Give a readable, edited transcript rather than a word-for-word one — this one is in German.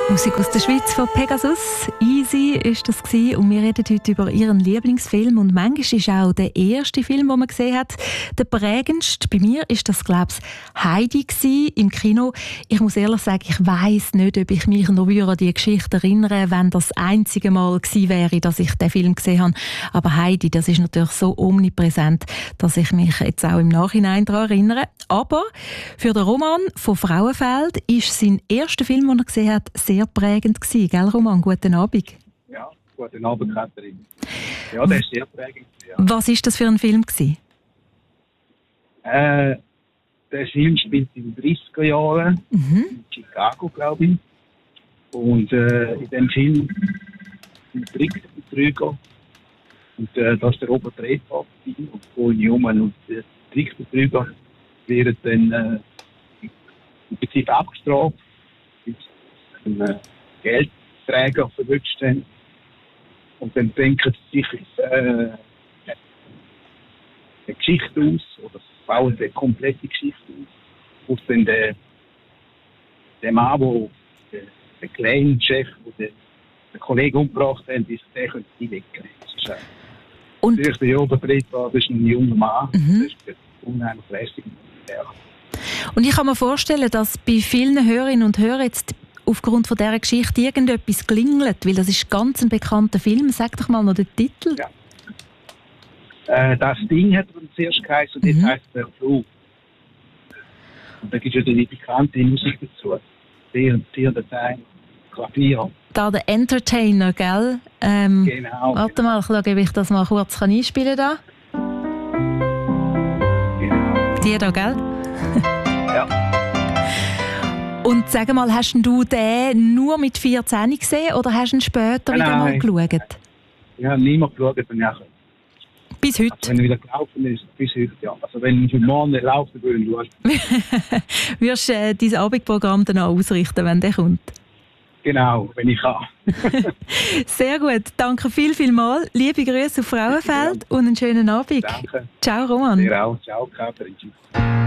Musik aus der Schweiz von Pegasus. Easy ist das gewesen. Und wir reden heute über ihren Lieblingsfilm. Und manchmal ist auch der erste Film, den man gesehen hat, der prägendste. Bei mir ist das, glaube ich, Heidi gewesen, im Kino. Ich muss ehrlich sagen, ich weiss nicht, ob ich mich noch an die Geschichte erinnere, wenn das einzige Mal gewesen wäre, dass ich den Film gesehen habe. Aber Heidi, das ist natürlich so omnipräsent, dass ich mich jetzt auch im Nachhinein daran erinnere. Aber für den Roman von Frauenfeld ist sein erster Film, den er gesehen hat, sehr prägend gewesen. Gell, Roman? Guten Abend. Ja, guten Abend, Katrin. Ja, der ist sehr prägend. Ja. Was war das für ein Film gewesen? Der Film spielt in den 30er Jahren in Chicago, glaube ich. Und in dem Film sind Trickbetrüger. Und das ist der Robert Redford und Paul Newman. Und die Trickbetrüger werden dann im Prinzip abgestraft, bis einen Geldträger verwünscht haben. Und dann denken sie sich eine Geschichte aus, oder bauen eine komplette Geschichte aus, wo dann der Mann, der kleine Chef, der den Kollegen umgebracht hat, der könnte sie wegnehmen. Und der Robert Redford ist ein junger Mann, das ist unheimlich lässig. Ja. Und ich kann mir vorstellen, dass bei vielen Hörerinnen und Hörern jetzt aufgrund von dieser Geschichte irgendetwas klingelt, weil das ist ganz ein bekannter Film. Sag doch mal noch den Titel. Ja. Das Ding hat er zuerst geheißen, und das heisst der Flug. Und da gibt es ja die bekannte Musik dazu. Tier, Dateien, Klavier. Da der Entertainer, gell? Genau. Warte mal, ich schaue, ob ich das mal kurz einspielen kann. Genau. Die da, gell? Ja. Und sag mal, hast du den nur mit 14 gesehen oder hast du ihn später wieder mal geschaut? Ich habe niemand geschaut, wenn ich... Bis heute? Also wenn er wieder gelaufen ist, bis heute, ja. Also wenn ich morgen nicht laufe, dann würde ich schauen. Wirst du dein Abendprogramm dann auch ausrichten, wenn der kommt? Genau, wenn ich kann. Sehr gut, danke viel. Liebe Grüße auf Frauenfeld und einen schönen Abend. Danke. Ciao, Roman. Dir auch. Ciao, Katrin.